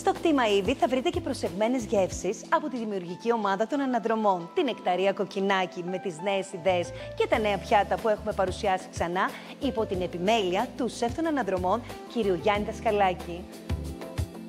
Στο κτήμα Ήδη θα βρείτε και προσεγμένες γεύσεις από τη δημιουργική ομάδα των αναδρομών, την Νεκταρία Κοκκινάκη, με τις νέες ιδέες και τα νέα πιάτα που έχουμε παρουσιάσει ξανά υπό την επιμέλεια του σεφ των αναδρομών, κ. Γιάννη Δασκαλάκη.